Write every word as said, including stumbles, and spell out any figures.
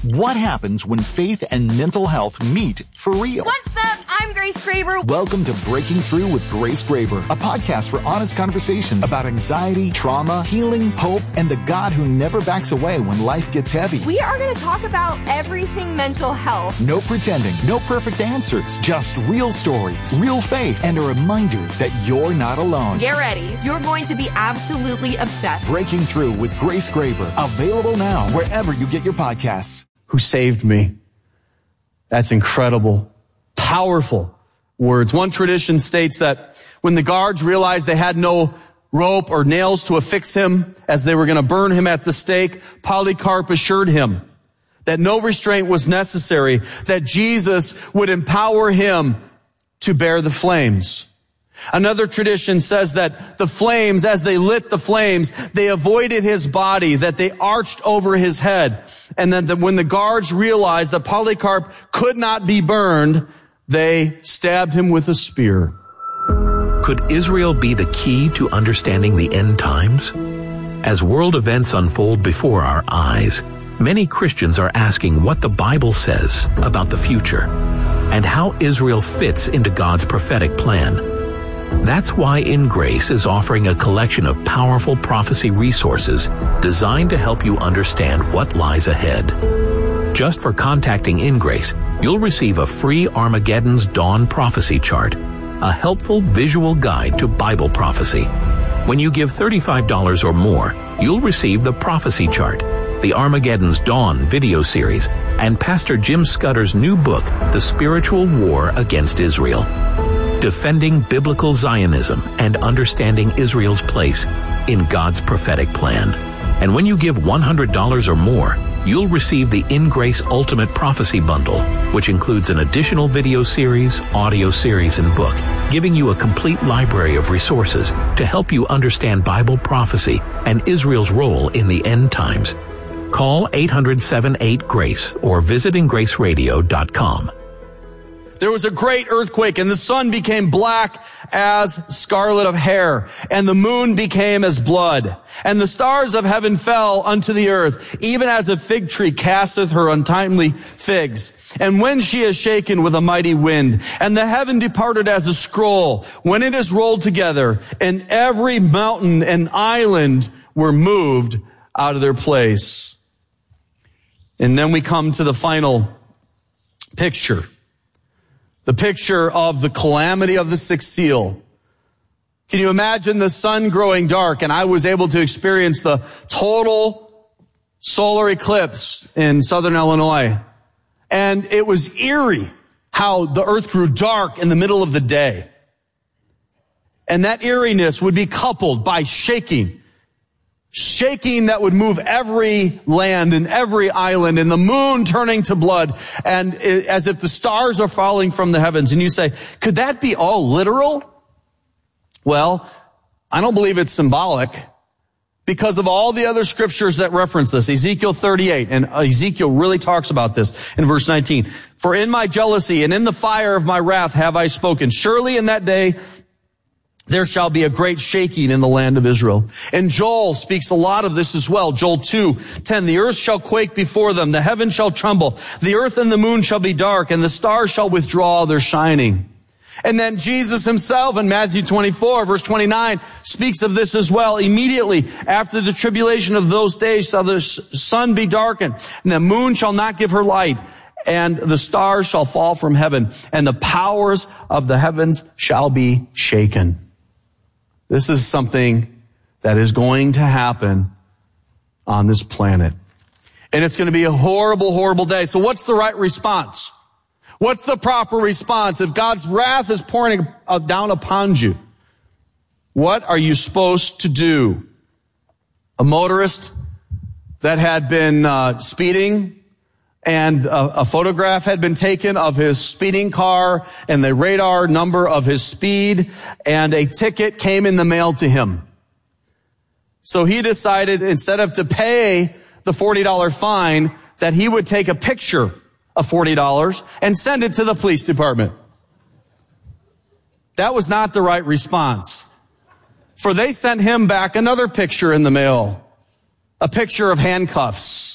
What happens when faith and mental health meet for real? What's up? I'm Grace Graber. Welcome to Breaking Through with Grace Graber, a podcast for honest conversations about anxiety, trauma, healing, hope, and the God who never backs away when life gets heavy. We are going to talk about everything mental health. No pretending, no perfect answers, just real stories, real faith, and a reminder that you're not alone. Get ready. You're going to be absolutely obsessed. Breaking Through with Grace Graber, available now wherever you get your podcasts. Who saved me. That's incredible. Powerful words. One tradition states that when the guards realized they had no rope or nails to affix him as they were going to burn him at the stake, Polycarp assured him that no restraint was necessary, that Jesus would empower him to bear the flames. Another tradition says that the flames, as they lit the flames, they avoided his body, that they arched over his head. And then that when the guards realized that Polycarp could not be burned, they stabbed him with a spear. Could Israel be the key to understanding the end times? As world events unfold before our eyes, many Christians are asking what the Bible says about the future and how Israel fits into God's prophetic plan. That's why In Grace is offering a collection of powerful prophecy resources designed to help you understand what lies ahead. Just for contacting In Grace, you'll receive a free Armageddon's Dawn prophecy chart, a helpful visual guide to Bible prophecy. When you give thirty-five dollars or more, you'll receive the prophecy chart, the Armageddon's Dawn video series, and Pastor Jim Scudder's new book, The Spiritual War Against Israel. Defending Biblical Zionism and Understanding Israel's Place in God's Prophetic Plan. And when you give one hundred dollars or more, you'll receive the In Grace Ultimate Prophecy Bundle, which includes an additional video series, audio series, and book, giving you a complete library of resources to help you understand Bible prophecy and Israel's role in the end times. Call eight hundred, seven eight, GRACE or visit in grace radio dot com. There was a great earthquake, and the sun became black as scarlet of hair, and the moon became as blood, and the stars of heaven fell unto the earth, even as a fig tree casteth her untimely figs. And when she is shaken with a mighty wind, and the heaven departed as a scroll, when it is rolled together, and every mountain and island were moved out of their place. And then we come to the final picture. The picture of the calamity of the sixth seal. Can you imagine the sun growing dark? And I was able to experience the total solar eclipse in southern Illinois. And it was eerie how the earth grew dark in the middle of the day. And that eeriness would be coupled by shaking. Shaking that would move every land and every island, and the moon turning to blood, and it, as if the stars are falling from the heavens. And you say, could that be all literal? Well, I don't believe it's symbolic because of all the other scriptures that reference this. Ezekiel thirty-eight, and Ezekiel really talks about this in verse nineteen. For in my jealousy and in the fire of my wrath have I spoken. Surely in that day there shall be a great shaking in the land of Israel. And Joel speaks a lot of this as well. Joel two ten, the earth shall quake before them, the heavens shall tremble, the earth and the moon shall be dark, and the stars shall withdraw their shining. And then Jesus himself in Matthew twenty-four, verse twenty-nine, speaks of this as well. Immediately after the tribulation of those days shall the sun be darkened, and the moon shall not give her light, and the stars shall fall from heaven, and the powers of the heavens shall be shaken. This is something that is going to happen on this planet. And it's going to be a horrible, horrible day. So what's the right response? What's the proper response? If God's wrath is pouring down upon you, what are you supposed to do? A motorist that had been uh, speeding, and a, a photograph had been taken of his speeding car and the radar number of his speed, and a ticket came in the mail to him. So he decided, instead of to pay the forty dollars fine, that he would take a picture of forty dollars and send it to the police department. That was not the right response. For they sent him back another picture in the mail, a picture of handcuffs.